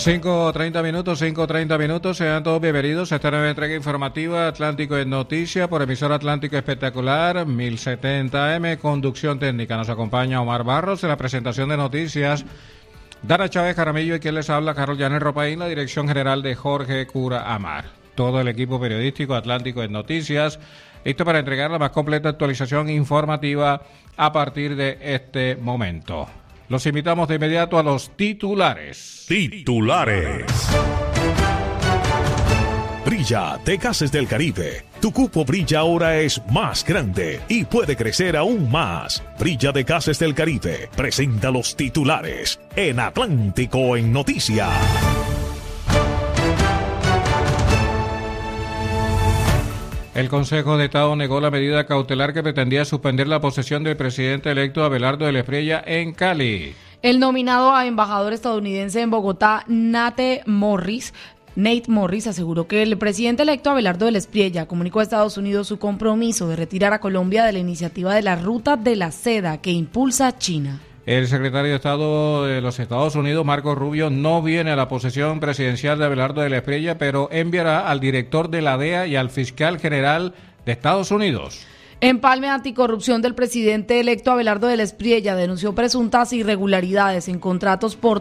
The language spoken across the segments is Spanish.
5:30 minutos, sean todos bienvenidos a esta nueva entrega informativa Atlántico en Noticias por emisora Atlántico Espectacular 1070M, conducción técnica. Nos acompaña Omar Barros en la presentación de noticias, Dana Chávez Jaramillo y quien les habla, Carol Janet Ropaín, la dirección general de Jorge Cura Amar. Todo el equipo periodístico Atlántico en Noticias, listo para entregar la más completa actualización informativa a partir de este momento. Los invitamos de inmediato a los titulares. Brilla de Gases del Caribe. Tu cupo Brilla ahora es más grande y puede crecer aún más. Brilla de Gases del Caribe presenta los titulares en Atlántico en Noticias. El Consejo de Estado negó la medida cautelar que pretendía suspender la posesión del presidente electo Abelardo de la Espriella en Cali. El nominado a embajador estadounidense en Bogotá, Nate Morris, aseguró que el presidente electo Abelardo de la Espriella comunicó a Estados Unidos su compromiso de retirar a Colombia de la iniciativa de la Ruta de la Seda que impulsa China. El secretario de Estado de los Estados Unidos, Marco Rubio, no viene a la posesión presidencial de Abelardo de la Espriella, pero enviará al director de la DEA y al fiscal general de Estados Unidos. Empalme anticorrupción del presidente electo Abelardo de la Espriella denunció presuntas irregularidades en contratos por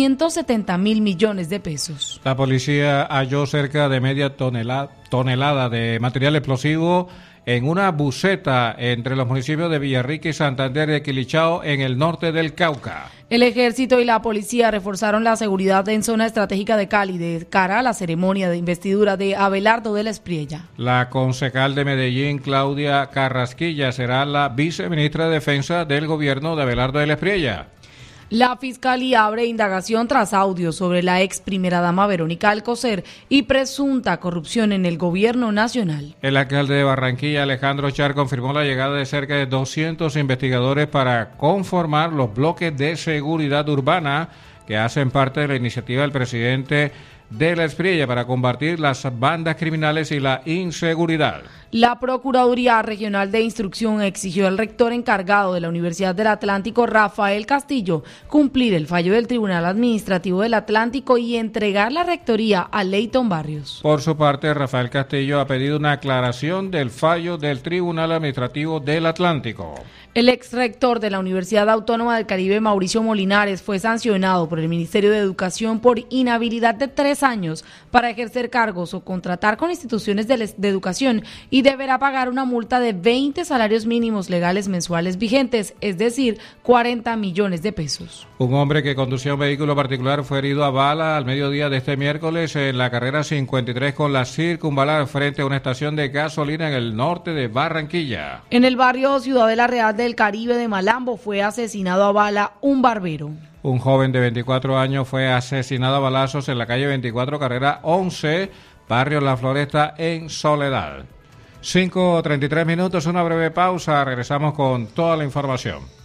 370.000 millones de pesos. La policía halló cerca de media tonelada de material explosivo en una buseta entre los municipios de Villarrica y Santander de Quilichao, en el norte del Cauca. El ejército y la policía reforzaron la seguridad en zona estratégica de Cali de cara a la ceremonia de investidura de Abelardo de la Espriella. La concejal de Medellín, Claudia Carrasquilla, será la viceministra de Defensa del gobierno de Abelardo de la Espriella. La Fiscalía abre indagación tras audios sobre la ex primera dama Verónica Alcocer y presunta corrupción en el gobierno nacional. El alcalde de Barranquilla, Alejandro Char, confirmó la llegada de cerca de 200 investigadores para conformar los bloques de seguridad urbana que hacen parte de la iniciativa del presidente de la Espriella para combatir las bandas criminales y la inseguridad. La Procuraduría Regional de Instrucción exigió al rector encargado de la Universidad del Atlántico, Rafael Castillo, cumplir el fallo del Tribunal Administrativo del Atlántico y entregar la rectoría a Leyton Barrios. Por su parte, Rafael Castillo ha pedido una aclaración del fallo del Tribunal Administrativo del Atlántico. El ex rector de la Universidad Autónoma del Caribe, Mauricio Molinares, fue sancionado por el Ministerio de Educación por inhabilidad de 3 años para ejercer cargos o contratar con instituciones de educación y deberá pagar una multa de 20 salarios mínimos legales mensuales vigentes, es decir, 40 millones de pesos. Un hombre que conducía un vehículo particular fue herido a bala al mediodía de este miércoles en la carrera 53 con la Circunvalar frente a una estación de gasolina en el norte de Barranquilla. En el barrio Ciudadela Real del Caribe de Malambo fue asesinado a bala un barbero. Un joven de 24 años fue asesinado a balazos en la calle 24, carrera 11, barrio La Floresta, en Soledad. 5:33 minutos, una breve pausa, regresamos con toda la información.